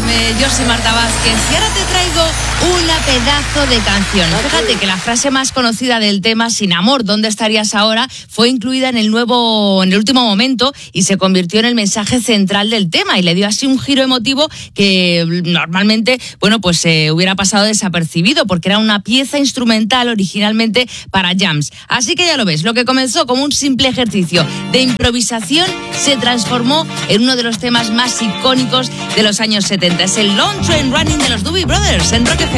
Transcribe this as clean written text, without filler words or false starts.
FM, yo soy Marta Vázquez y ahora te traigo una pedazo de canción. Fíjate que la frase más conocida del tema, Sin amor, ¿dónde estarías ahora?, fue incluida en el último momento y se convirtió en el mensaje central del tema y le dio así un giro emotivo que normalmente, hubiera pasado desapercibido porque era una pieza instrumental originalmente para jams. Así que ya lo ves, lo que comenzó como un simple ejercicio de improvisación se transformó en uno de los temas más icónicos de los años 70. Es el Long Train Running de los Doobie Brothers en Rock FM.